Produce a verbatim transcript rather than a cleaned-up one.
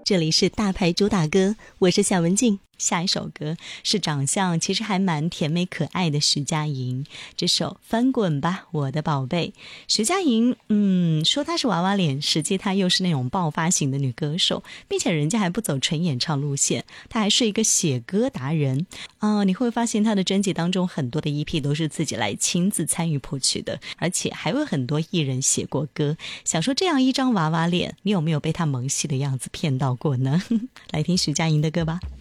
这里是大牌主打歌，我是夏文静。下一首歌是长相其实还蛮甜美可爱的徐佳莹，这首翻滚吧我的宝贝。徐佳莹嗯，说她是娃娃脸，实际她又是那种爆发型的女歌手，并且人家还不走纯演唱路线，她还是一个写歌达人啊、呃。你会发现她的专辑当中很多的 E P 都是自己来亲自参与谱曲的，而且还有很多艺人写过歌。想说这样一张娃娃脸，你有没有被她萌系的样子骗到过呢？来听徐佳莹的歌吧。